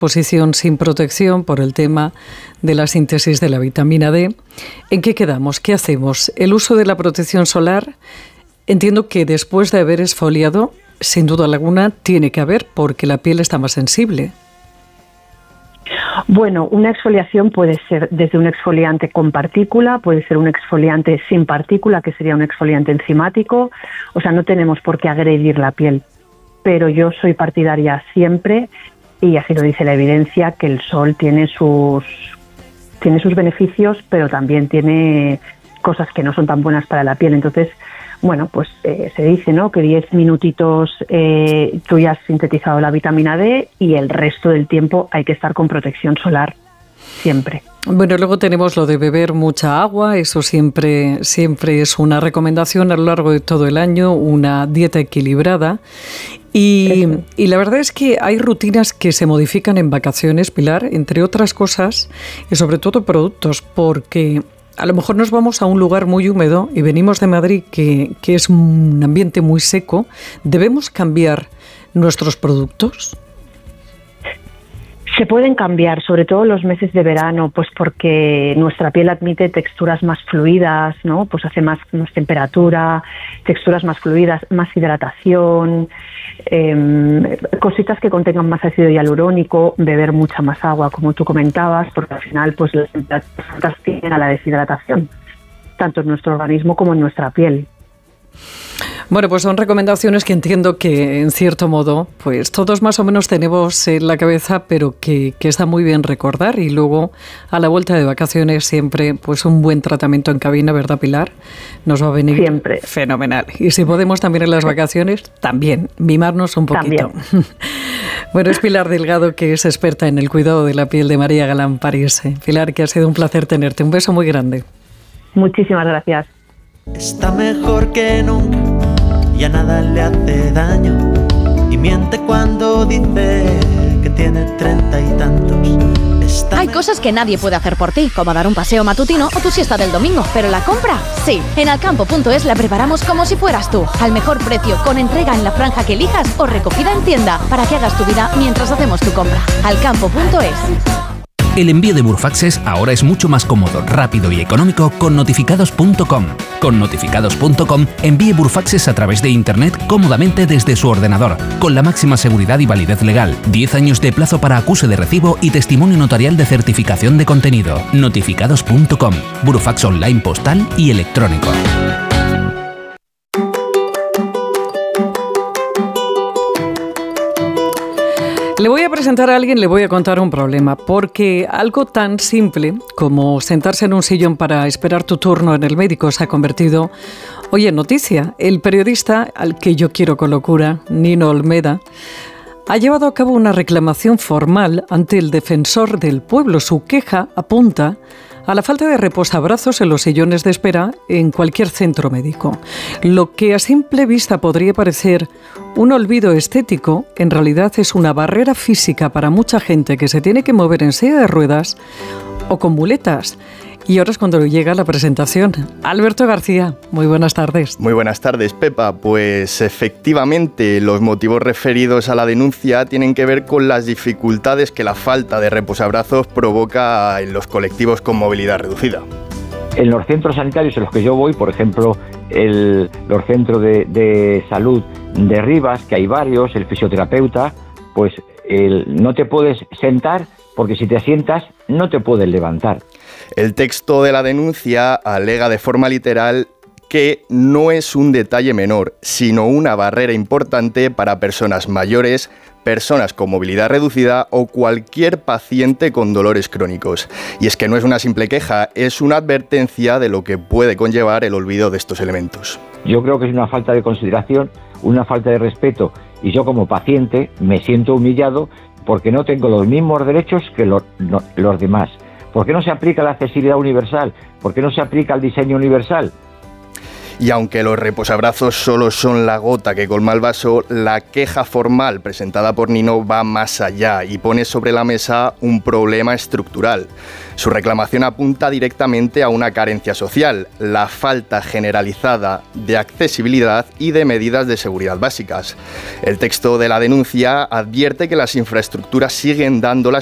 exposición sin protección por el tema de la síntesis de la vitamina D. ¿En qué quedamos? ¿Qué hacemos? El uso de la protección solar, entiendo que después de haber exfoliado, sin duda alguna, tiene que haber porque la piel está más sensible. Bueno, una exfoliación puede ser desde un exfoliante con partícula, puede ser un exfoliante sin partícula, que sería un exfoliante enzimático. O sea, no tenemos por qué agredir la piel. Pero yo soy partidaria siempre, y así lo dice la evidencia, que el sol tiene sus beneficios, pero también tiene cosas que no son tan buenas para la piel. Entonces, bueno, pues se dice, ¿no?, que 10 minutitos tú ya has sintetizado la vitamina D y el resto del tiempo hay que estar con protección solar, siempre. Bueno, luego tenemos lo de beber mucha agua, eso siempre es una recomendación a lo largo de todo el año, una dieta equilibrada. Y la verdad es que hay rutinas que se modifican en vacaciones, Pilar, entre otras cosas, y sobre todo productos, porque a lo mejor nos vamos a un lugar muy húmedo y venimos de Madrid, que es un ambiente muy seco. ¿Debemos cambiar nuestros productos? Se pueden cambiar, sobre todo los meses de verano, pues porque nuestra piel admite texturas más fluidas, ¿no? Pues hace más temperatura, texturas más fluidas, más hidratación, cositas que contengan más ácido hialurónico, beber mucha más agua, como tú comentabas, porque al final pues las temperaturas tienden a la deshidratación, tanto en nuestro organismo como en nuestra piel. Bueno, pues son recomendaciones que entiendo que, en cierto modo, pues todos más o menos tenemos en la cabeza, pero que está muy bien recordar. Y luego, a la vuelta de vacaciones, siempre pues un buen tratamiento en cabina, ¿verdad, Pilar? Nos va a venir siempre fenomenal. Y si podemos también en las vacaciones, también, mimarnos un poquito. Bueno, es Pilar Delgado, que es experta en el cuidado de la piel de María Galán París. Pilar, que ha sido un placer tenerte. Un beso muy grande. Muchísimas gracias. Está mejor que nunca, ya nada le hace daño, y miente cuando dice que tiene 30 y tantos. Hay cosas que nadie puede hacer por ti, como dar un paseo matutino o tu siesta del domingo, pero la compra, sí. En Alcampo.es la preparamos como si fueras tú, al mejor precio, con entrega en la franja que elijas o recogida en tienda, para que hagas tu vida mientras hacemos tu compra. Alcampo.es. El envío de Burfaxes ahora es mucho más cómodo, rápido y económico con Notificados.com. Con Notificados.com envíe Burfaxes a través de Internet cómodamente desde su ordenador, con la máxima seguridad y validez legal, 10 años de plazo para acuse de recibo y testimonio notarial de certificación de contenido. Notificados.com, Burfax online postal y electrónico. Le voy a presentar a alguien, le voy a contar un problema, porque algo tan simple como sentarse en un sillón para esperar tu turno en el médico se ha convertido hoy en noticia. El periodista, al que yo quiero con locura, Nino Olmeda, ha llevado a cabo una reclamación formal ante el defensor del pueblo. Su queja apunta a la falta de reposabrazos en los sillones de espera en cualquier centro médico. Lo que a simple vista podría parecer un olvido estético, en realidad es una barrera física para mucha gente que se tiene que mover en silla de ruedas o con muletas. Y ahora es cuando llega la presentación. Alberto García, muy buenas tardes. Muy buenas tardes, Pepa. Pues efectivamente, los motivos referidos a la denuncia tienen que ver con las dificultades que la falta de reposabrazos provoca en los colectivos con movilidad reducida. En los centros sanitarios en los que yo voy, por ejemplo, los centros de salud de Rivas, que hay varios, el fisioterapeuta, pues no te puedes sentar porque si te sientas no te puedes levantar. El texto de la denuncia alega de forma literal que no es un detalle menor, sino una barrera importante para personas mayores, personas con movilidad reducida o cualquier paciente con dolores crónicos. Y es que no es una simple queja, es una advertencia de lo que puede conllevar el olvido de estos elementos. Yo creo que es una falta de consideración, una falta de respeto, y yo como paciente me siento humillado porque no tengo los mismos derechos que los demás. ¿Por qué no se aplica la accesibilidad universal? ¿Por qué no se aplica el diseño universal? Y aunque los reposabrazos solo son la gota que colma el vaso, la queja formal presentada por Nino va más allá y pone sobre la mesa un problema estructural. Su reclamación apunta directamente a una carencia social, la falta generalizada de accesibilidad y de medidas de seguridad básicas. El texto de la denuncia advierte que las infraestructuras siguen dando la